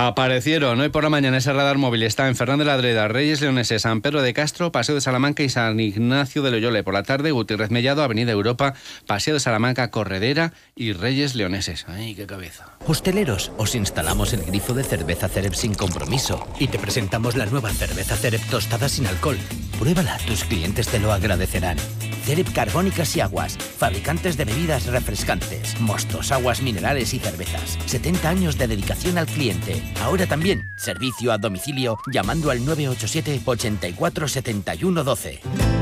Aparecieron hoy por la mañana. Ese radar móvil está en Fernández de la Adreda, Reyes Leoneses, San Pedro de Castro, Paseo de Salamanca y San Ignacio de Loyola. Y por la tarde, Gutiérrez Mellado, Avenida Europa, Paseo de Salamanca, Corredera y Reyes Leoneses. ¡Ay, qué cabeza! Hosteleros, os instalamos el grifo de cerveza Cerep sin compromiso y te presentamos la nueva cerveza Cerep tostada sin alcohol. Pruébala, tus clientes te lo agradecerán. Cerep Carbónicas y Aguas, fabricantes de bebidas refrescantes, mostos, aguas minerales y cervezas. 70 años de dedicación al cliente. Ahora también, servicio a domicilio llamando al 987 84 71 12.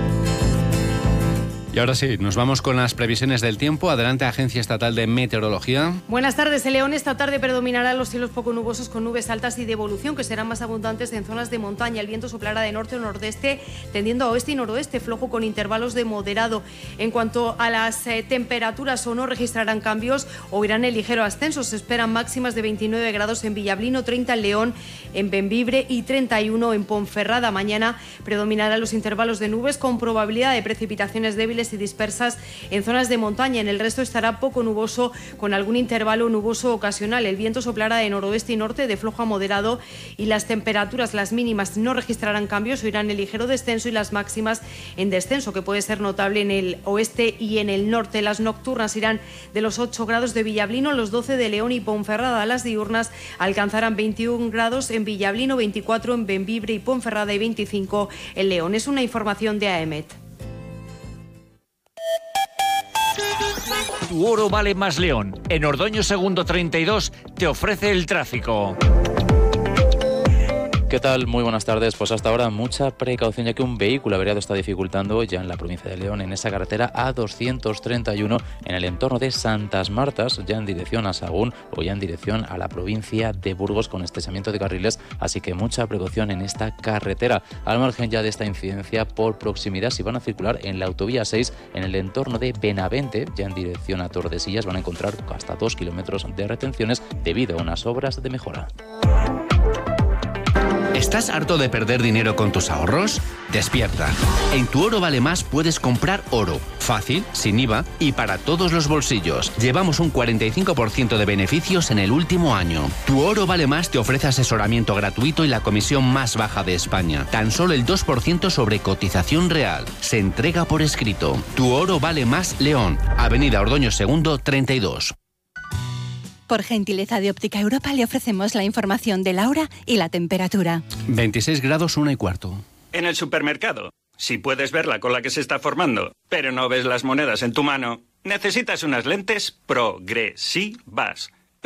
Y ahora sí, nos vamos con las previsiones del tiempo. Adelante, Agencia Estatal de Meteorología. Buenas tardes. En León esta tarde predominarán los cielos poco nubosos con nubes altas y de evolución que serán más abundantes en zonas de montaña. El viento soplará de norte o nordeste, tendiendo a oeste y noroeste, flojo con intervalos de moderado. En cuanto a las temperaturas, o no registrarán cambios o irán en ligero ascenso. Se esperan máximas de 29 grados en Villablino, 30 en León, en Bembibre y 31 en Ponferrada. Mañana predominarán los intervalos de nubes con probabilidad de precipitaciones débiles y dispersas en zonas de montaña. En el resto estará poco nuboso con algún intervalo nuboso ocasional. El viento soplará de noroeste y norte de flojo a moderado y las temperaturas, las mínimas, no registrarán cambios o irán en ligero descenso y las máximas en descenso, que puede ser notable en el oeste y en el norte. Las nocturnas irán de los 8 grados de Villablino, los 12 de León y Ponferrada. Las diurnas alcanzarán 21 grados en Villablino, 24 en Bembibre y Ponferrada y 25 en León. Es una información de AEMET. Tu oro vale más León. En Ordoño Segundo 32 te ofrece el tráfico. ¿Qué tal? Muy buenas tardes. Pues hasta ahora mucha precaución, ya que un vehículo averiado está dificultando ya en la provincia de León, en esa carretera A231 en el entorno de Santas Martas, ya en dirección a Sahagún o ya en dirección a la provincia de Burgos, con estrechamiento de carriles, así que mucha precaución en esta carretera. Al margen ya de esta incidencia, por proximidad, si van a circular en la autovía 6 en el entorno de Benavente, ya en dirección a Tordesillas, van a encontrar hasta 2 kilómetros de retenciones debido a unas obras de mejora. ¿Estás harto de perder dinero con tus ahorros? Despierta. En Tu Oro Vale Más puedes comprar oro, fácil, sin IVA y para todos los bolsillos. Llevamos un 45% de beneficios en el último año. Tu Oro Vale Más te ofrece asesoramiento gratuito y la comisión más baja de España. Tan solo el 2% sobre cotización real. Se entrega por escrito. Tu Oro Vale Más León, Avenida Ordoño Segundo 32. Por gentileza de Óptica Europa le ofrecemos la información de la hora y la temperatura. 26 grados 1:15. En el supermercado, si puedes ver la cola que se está formando, pero no ves las monedas en tu mano, necesitas unas lentes progresivas.